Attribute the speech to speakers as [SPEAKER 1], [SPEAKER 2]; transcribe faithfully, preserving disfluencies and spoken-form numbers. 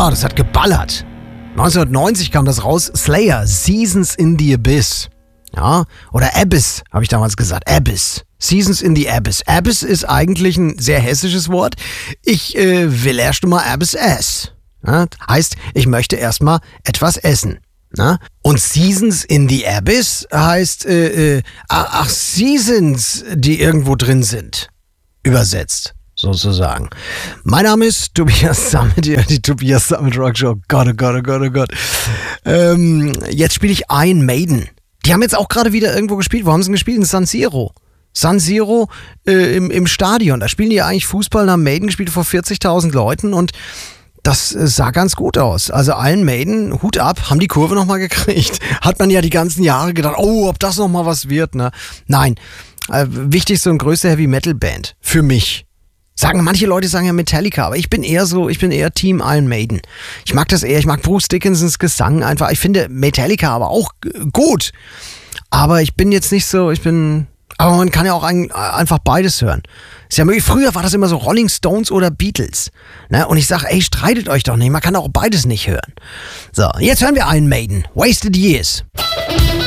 [SPEAKER 1] Ja, das hat geballert. neunzehnhundertneunzig kam das raus. Slayer, Seasons in the Abyss. Ja, oder Abyss, habe ich damals gesagt. Abyss. Seasons in the Abyss. Abyss ist eigentlich ein sehr hessisches Wort. Ich äh, will erst mal Abyss essen. Ja, heißt, ich möchte erstmal etwas essen. Na? Und Seasons in the Abyss heißt, äh, äh, ach, Seasons, die irgendwo drin sind. Übersetzt, sozusagen. Mein Name ist Tobias Sammet, ja, die Tobias Sammet Rock Show. Gott, oh Gott, oh Gott, oh Gott. Ähm, jetzt spiele ich Iron Maiden. Die haben jetzt auch gerade wieder irgendwo gespielt. Wo haben sie denn gespielt? In San Siro. San Siro äh, im, im Stadion. Da spielen die eigentlich Fußball. Da haben Maiden gespielt vor vierzigtausend Leuten und das äh, sah ganz gut aus. Also Iron Maiden, Hut ab, haben die Kurve nochmal gekriegt. Hat man ja die ganzen Jahre gedacht, oh, ob das nochmal was wird, ne? Nein, äh, wichtigste und größte Heavy-Metal-Band für mich. Sagen, manche Leute sagen ja Metallica, aber ich bin eher so, ich bin eher Team Iron Maiden. Ich mag das eher, ich mag Bruce Dickinsons Gesang einfach. Ich finde Metallica aber auch g- gut. Aber ich bin jetzt nicht so, ich bin, aber man kann ja auch ein, einfach beides hören. Ist ja möglich. Früher war das immer so Rolling Stones oder Beatles. Ne? Und ich sage, ey, streitet euch doch nicht, man kann auch beides nicht hören. So, jetzt hören wir Iron Maiden. Wasted Years.